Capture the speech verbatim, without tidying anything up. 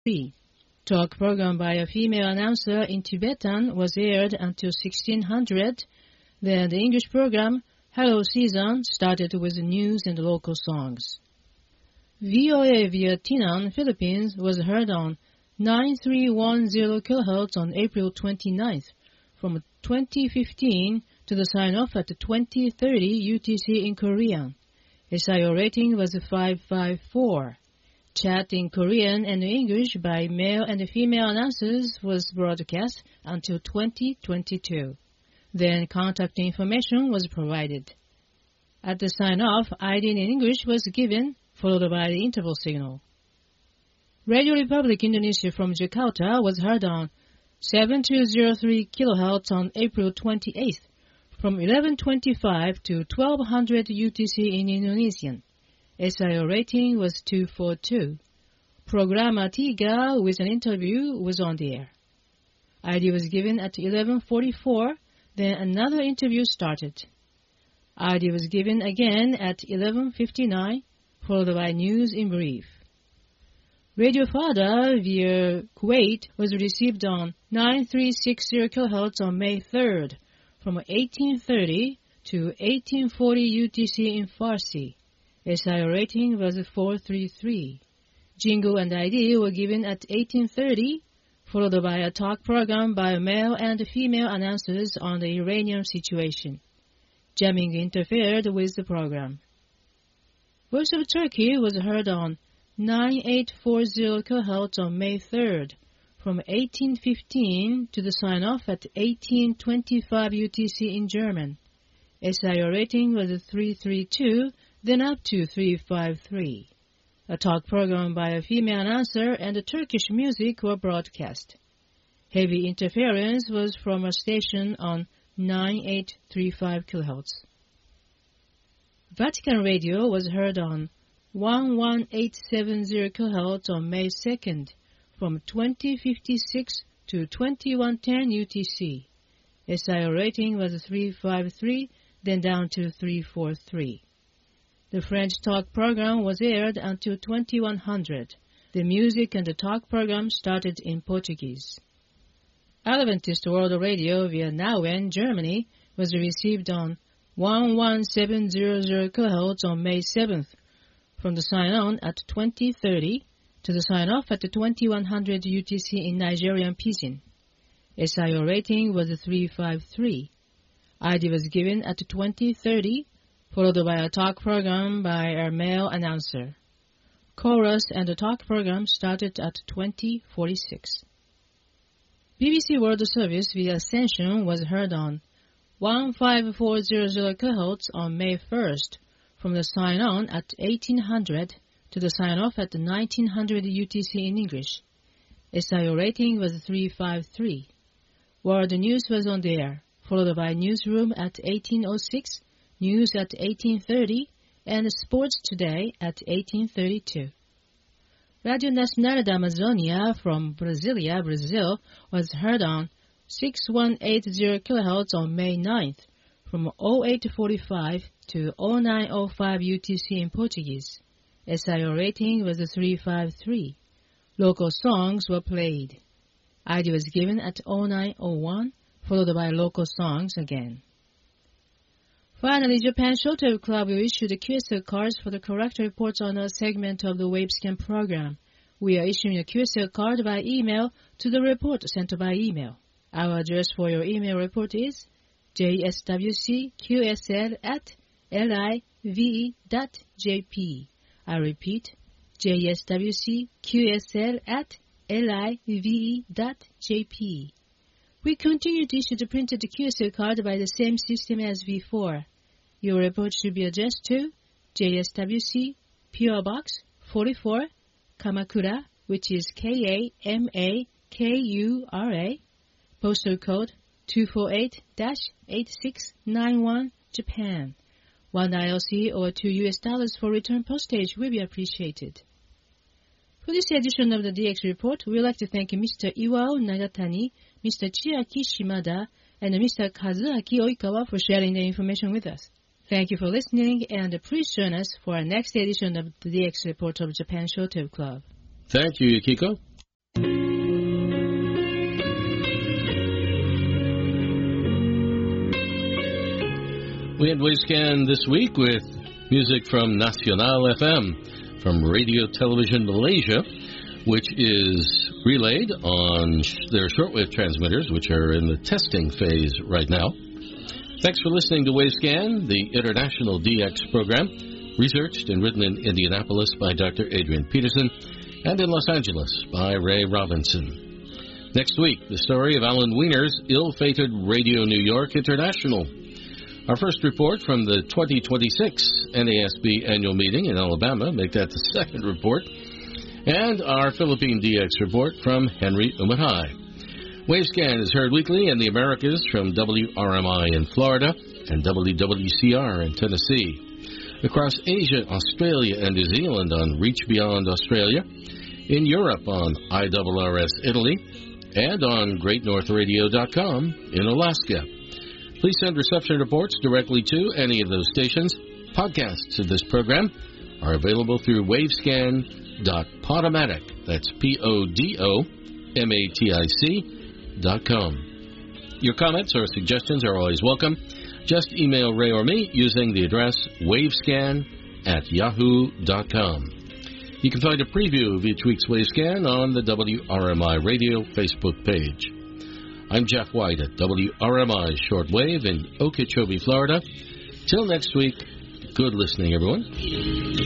three. Talk program by a female announcer in Tibetan was aired until sixteen hundred. Then the English program, Hello Season, started with news and local songs. V O A via Tainan, Philippines was heard on nine three one zero kilohertz on April twenty-ninth from twenty fifteen to the sign-off at twenty thirty U T C in Korean. S I O rating was five five four. Chat in Korean and English by male and female announcers was broadcast until twenty twenty-two. Then contact information was provided. At the sign-off, I D in English was given, followed by the interval signal. Radio Republic Indonesia from Jakarta was heard on seven two zero three kilohertz on April twenty-eighth from eleven twenty-five to twelve hundred U T C in Indonesian. S I O rating was two forty-two. Programa Tiga with an interview was on the air. I D was given at eleven forty-four, then another interview started. I D was given again at eleven fifty-nine, followed by news in brief. Radio Fada via Kuwait was received on nine three six zero kilohertz on May third from eighteen thirty to eighteen forty U T C in Farsi. S I O rating was four thirty-three. Jingle and I D were given at eighteen thirty, followed by a talk program by male and female announcers on the Iranian situation. Jamming interfered with the program. Voice of Turkey was heard on nine eight four zero kilohertz on May third from eighteen fifteen to the sign-off at eighteen twenty-five U T C in German. S I O rating was three thirty-two, then up to three fifty-three. A talk program by a female announcer and Turkish music were broadcast. Heavy interference was from a station on nine eight three five kilohertz. Vatican Radio was heard on eleven eight seven zero kilohertz on May second from twenty fifty-six to twenty-one ten U T C. S I O rating was three fifty-three, then down to three forty-three. The French talk program was aired until twenty-one hundred. The music and the talk program started in Portuguese. Adventist World Radio via Nauen, Germany, was received on eleven seven hundred kilohertz on May seventh, from the sign-on at twenty thirty to the sign-off at twenty-one hundred U T C in Nigerian Pidgin. S I O rating was three fifty-three. I D was given at twenty thirty, followed by a talk program by a male announcer. Chorus and the talk program started at twenty forty-six. B B C World Service via Ascension was heard on fifteen hundred kilohertz on May first, from the sign-on at eighteen hundred to the sign-off at nineteen hundred U T C in English. S I O rating was three fifty-three. World News was on the air, followed by Newsroom at eighteen oh six, News at eighteen thirty, and Sports Today at eighteen thirty-two. Radio Nacional da Amazonia from Brasilia, Brazil, was heard on sixteen eighty kilohertz on May ninth, from oh eight forty-five to oh nine oh five U T C in Portuguese. S I O rating was three fifty-three. Local songs were played. I D was given at oh nine oh one, followed by local songs again. Finally, Japan Showtime Club will issue the Q S L cards for the correct reports on a segment of the Wavescan program. We are issuing a Q S L card by email to the report sent by email. Our address for your email report is j s w c q s l at live dot j p. I repeat, j s w c q s l at live dot j p. We continue to issue the printed Q S L card by the same system as before. Your report should be addressed to J S W C, P O Box forty-four, Kamakura, which is K A M A K U R A, postal code two four eight dash eight six nine one, Japan. One I L C or two U S dollars for return postage will be appreciated. For this edition of the D X Report, we would like to thank Mister Iwao Nagatani, Mister Chiaki Shimada, and Mister Kazuaki Oikawa for sharing the information with us. Thank you for listening, and please join us for our next edition of the D X Report of Japan Showtime Club. Thank you, Yukiko. We had Wavescan this week with music from Nacional F M, from Radio Television Malaysia, which is relayed on their shortwave transmitters, which are in the testing phase right now. Thanks for listening to Wavescan, the international D X program, researched and written in Indianapolis by Doctor Adrian Peterson, and in Los Angeles by Ray Robinson. Next week, the story of Alan Wiener's ill-fated Radio New York International. Our first report from the twenty twenty-six N A S B annual meeting in Alabama, make that the second report, and our Philippine D X report from Henry Umahai. Wavescan is heard weekly in the Americas from W R M I in Florida and W W C R in Tennessee. Across Asia, Australia, and New Zealand on Reach Beyond Australia. In Europe on I R R S Italy. And on Great North Radio dot com in Alaska. Please send reception reports directly to any of those stations. Podcasts of this program are available through wavescan dot podomatic. That's P O D O M A T I C dot com. Your comments or suggestions are always welcome. Just email Ray or me using the address wavescan at yahoo dot com. You can find a preview of each week's Wavescan on the W R M I Radio Facebook page. I'm Jeff White at W R M I Shortwave in Okeechobee, Florida. Till next week, good listening, everyone.